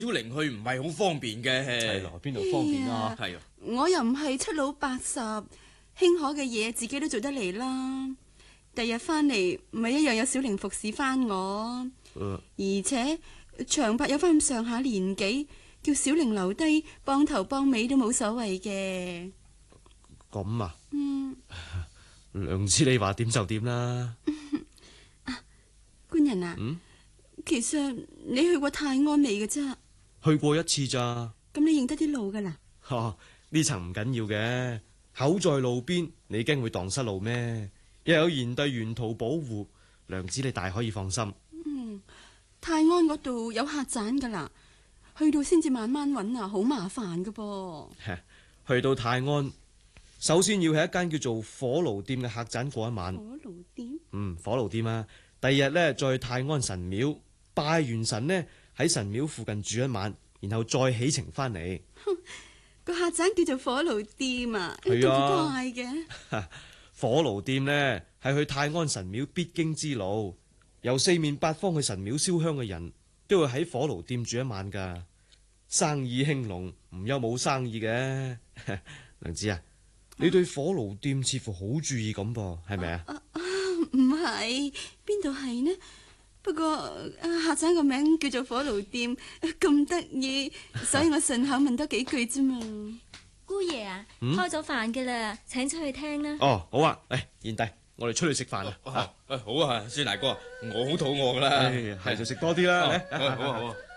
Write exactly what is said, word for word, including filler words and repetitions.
小玲去唔係好方便嘅。 係咯，邊度方便啊？ 係啊， 我又唔係七老八十，輕可嘅嘢自己都做得嚟啦。第日翻嚟咪一樣有小玲服侍翻我， 呃、 而且長伯有翻咁上下年紀，叫小玲留低幫頭幫尾都冇所謂嘅。 咁啊？ 嗯， 娘子你話點就點啦。 啊，官人啊， 嗯， 其實你去過泰安未嘅啫？ 去過一次咋？ 咁你認得啲路噶啦？ 哈，呢層唔緊要嘅，口在路邊，你驚會蕩失路咩？又有賢弟沿途保護，娘子你大可以放心。 嗯，泰安嗰度有客棧噶啦，去到先至慢慢揾啊，好麻煩噶噃。 去到泰安，首先要喺一間叫做火爐店嘅客棧過一晚。 火爐店？ 嗯，火爐店啊。第二日呢，再去泰安神廟拜完神呢，喺神廟附近住一晚，然後再起程翻嚟。 個客棧叫做火爐店啊， 係啊， 咁怪嘅。 火爐店呢，係去泰安神廟必經之路，由四面八方去神廟燒香嘅人都會喺火爐店住一晚噶。生意興隆，唔憂冇生意嘅。娘子啊，你對火爐店似乎好注意咁噃，係咪啊？ 唔係，邊度係呢？不過客棧個名叫做火爐店，咁得意，所以我順口問多幾句啫嘛。 姑爺啊， 嗯、 開咗飯噶啦，請出去聽啦。 哦，好啊，誒，賢弟，我哋出去食飯啦。 好啊，孫大哥，我好肚餓噶啦， 係就食多啲啦。 好啊好啊。